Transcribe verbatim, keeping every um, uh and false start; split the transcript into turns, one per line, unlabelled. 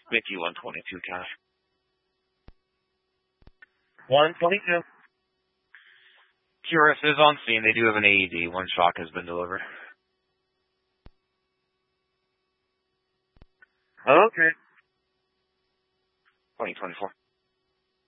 Mickey one twenty-two, cash.
one twenty-two.
Q R S is on scene. They do have an A E D. One shock has been delivered.
Okay.
twenty twenty-four.